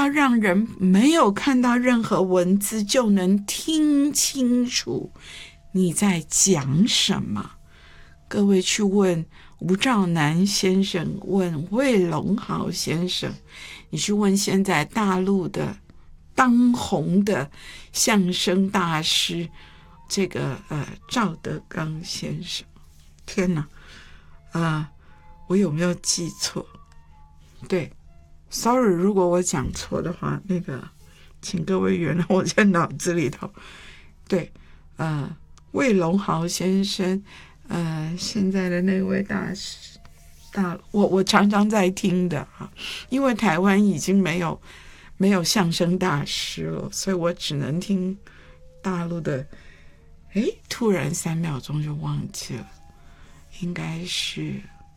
要让人没有看到任何文字就能听清楚你在讲什么。各位去问吴兆南先生，问魏龙豪先生，你去问现在大陆的当红的相声大师这个赵德刚先生。天哪，我有没有记错？对 ，sorry， 如果我讲错的话，那个请各位原谅我在脑子里头。对，魏龙豪先生，现在的那位大师，我常常在听的啊，因为台湾已经没有相声大师了，所以我只能听大陆的。突然3秒钟就忘记了，应该是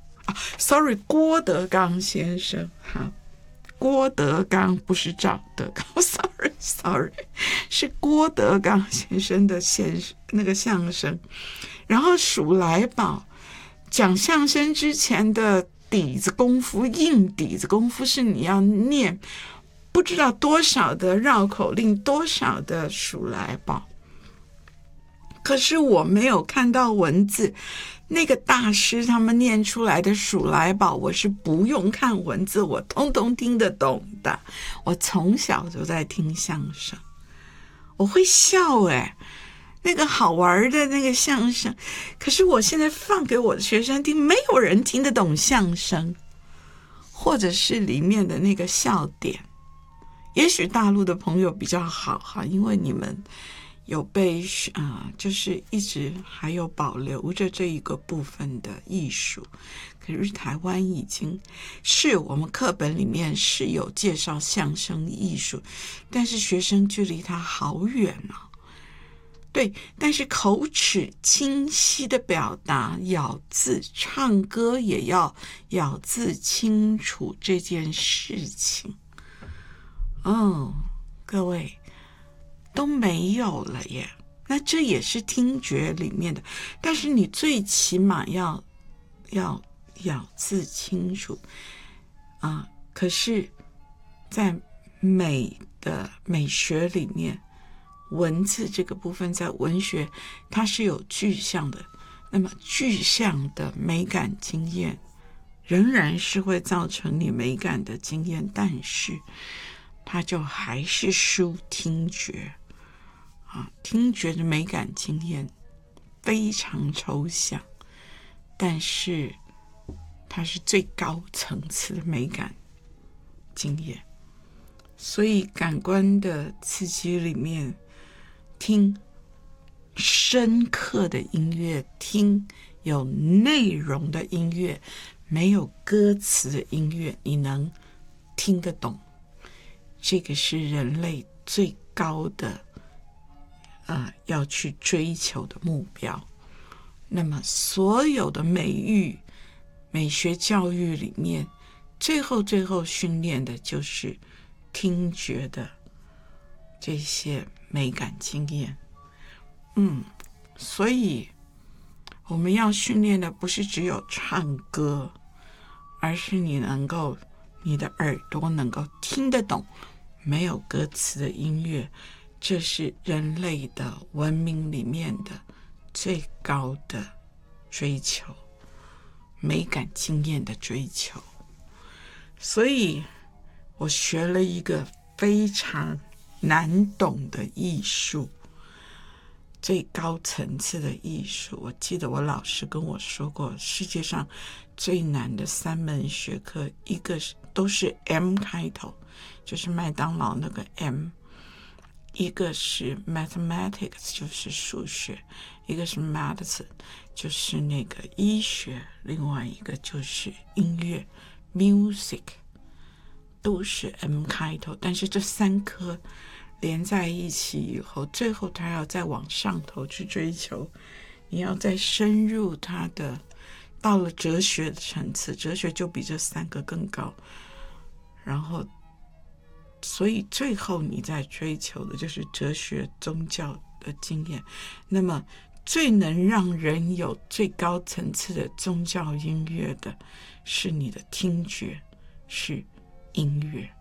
sorry， 郭德纲先生。好，郭德纲不是赵德纲，sorry， 是郭德纲先生的那个相声。然后鼠来宝讲相声之前的底子功夫，硬底子功夫是你要念不知道多少的绕口令，多少的鼠来宝。可是我没有看到文字，那个大师他们念出来的鼠来宝，我是不用看文字，我通通听得懂的。我从小就在听相声，我会笑那个好玩的那个相声。可是我现在放给我的学生听，没有人听得懂相声，或者是里面的那个笑点。也许大陆的朋友比较好哈，因为你们有被就是一直还有保留着这一个部分的艺术。可是台湾已经是我们课本里面是有介绍相声艺术，但是学生距离它好远对，但是口齿清晰的表达，咬字，唱歌也要咬字清楚这件事情各位都没有了耶。那这也是听觉里面的，但是你最起码要咬字清楚可是在美学里面，文字这个部分在文学它是有具象的，那么具象的美感经验仍然是会造成你美感的经验，但是它就还是输听觉听觉的美感经验非常抽象，但是它是最高层次的美感经验。所以感官的刺激里面，听深刻的音乐，听有内容的音乐，没有歌词的音乐，你能听得懂，这个是人类最高的要去追求的目标。那么所有的美学教育里面，最后训练的就是听觉的这些美感经验。所以我们要训练的不是只有唱歌，而是你的耳朵能够听得懂没有歌词的音乐。这是人类的文明里面的最高的追求，美感经验的追求。所以我学了一个非常难懂的艺术，最高层次的艺术。我记得我老师跟我说过，世界上最难的3门学科，一个都是 M 开头，就是麦当劳那个 M，一个是 mathematics， 就是数学，一个是 medicine， 就是那个医学，另外一个就是音乐 music， 都是 M 开头。但是这3科连在一起以后，最后他要再往上头去追求，你要再深入他的，到了哲学的层次，哲学就比这3个更高，然后所以最后你在追求的就是哲学宗教的经验。那么最能让人有最高层次的宗教音乐的是你的听觉，是音乐。